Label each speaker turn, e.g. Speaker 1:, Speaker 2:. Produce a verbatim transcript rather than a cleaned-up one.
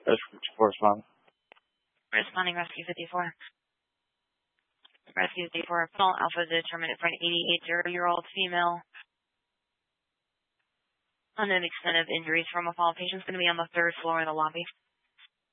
Speaker 1: Rescue correspondent.
Speaker 2: Responding Rescue fifty-four. Rescue fifty-four. Final Alpha determined for an eighty-eight-year-old female. Unknown extent of injuries from a fall. Patient's going to be on the third floor in the lobby.